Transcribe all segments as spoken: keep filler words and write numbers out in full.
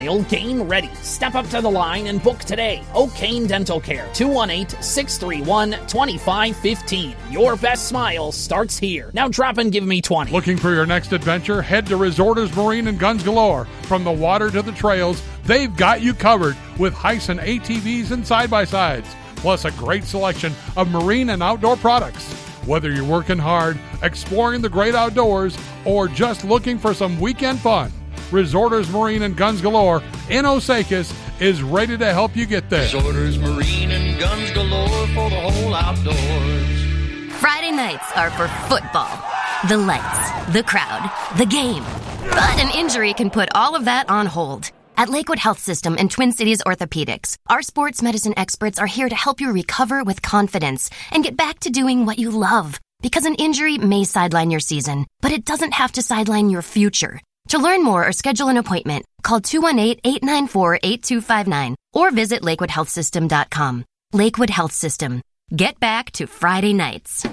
Gain ready. Step up to the line and book today. O'Kane Dental Care, two one eight, six three one, two five one five. Your best smile starts here. Now drop and give me twenty. Looking for your next adventure? Head to Resorters Marine and Guns Galore. From the water to the trails, they've got you covered with Hyson A T Vs and side-by-sides, plus a great selection of marine and outdoor products. Whether you're working hard, exploring the great outdoors, or just looking for some weekend fun, Resorters Marine and Guns Galore in Osakis is ready to help you get there. Resorters Marine and Guns Galore for the whole outdoors. Friday nights are for football. The lights, the crowd, the game. But an injury can put all of that on hold. At Lakewood Health System and Twin Cities Orthopedics, our sports medicine experts are here to help you recover with confidence and get back to doing what you love. Because an injury may sideline your season, but it doesn't have to sideline your future. To learn more or schedule an appointment, call two one eight, eight nine four, eight two five nine or visit lakewood health system dot com. Lakewood Health System. Get back to Friday nights.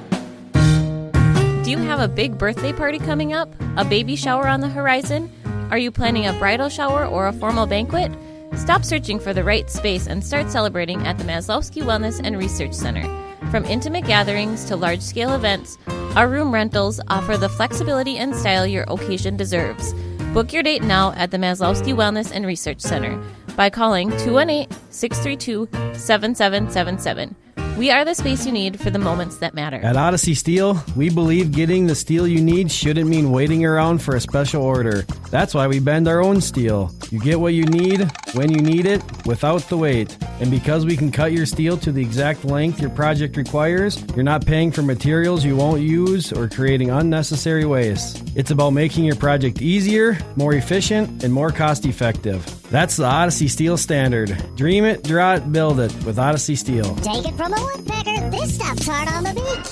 Do you have a big birthday party coming up? A baby shower on the horizon? Are you planning a bridal shower or a formal banquet? Stop searching for the right space and start celebrating at the Maslowski Wellness and Research Center. From intimate gatherings to large-scale events, our room rentals offer the flexibility and style your occasion deserves. Book your date now at the Maslowski Wellness and Research Center by calling two one eight, six three two, seven seven seven seven. We are the space you need for the moments that matter. At Odyssey Steel, we believe getting the steel you need shouldn't mean waiting around for a special order. That's why we bend our own steel. You get what you need, when you need it, without the wait. And because we can cut your steel to the exact length your project requires, you're not paying for materials you won't use or creating unnecessary waste. It's about making your project easier, more efficient, and more cost-effective. That's the Odyssey Steel standard. Dream it, draw it, build it with Odyssey Steel. Take it from a woodpecker, this stuff's hard on the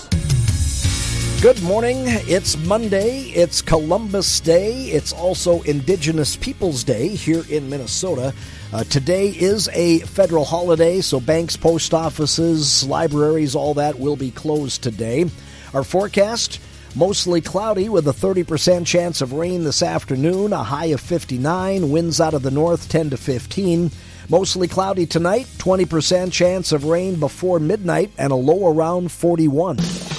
beach. Good morning. It's Monday. It's Columbus Day. It's also Indigenous Peoples Day here in Minnesota. Uh, today is a federal holiday, so banks, post offices, libraries, all that will be closed today. Our forecast, mostly cloudy with a thirty percent chance of rain this afternoon, a high of fifty-nine, winds out of the north ten to fifteen. Mostly cloudy tonight, twenty percent chance of rain before midnight, and a low around forty-one.